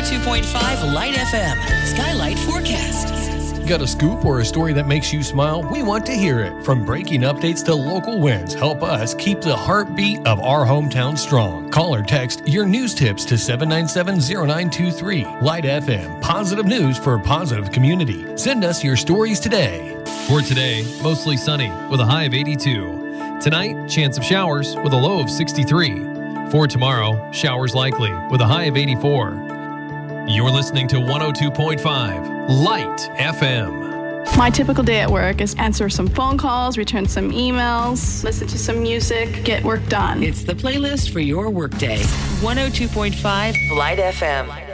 102.5 Light FM. Skylight Forecast. Got a scoop or a story that makes you smile? We want to hear it. From breaking updates to local wins, help us keep the heartbeat of our hometown strong. Call or text your news tips to 797-0923. Light FM, positive news for a positive community. Send us your stories today. For today, mostly sunny with a high of 82. Tonight, chance of showers with a low of 63. For tomorrow, showers likely with a high of 84. You're listening to 102.5 Light FM. My typical day at work is answer some phone calls, return some emails, listen to some music, get work done. It's the playlist for your workday. 102.5 Light FM.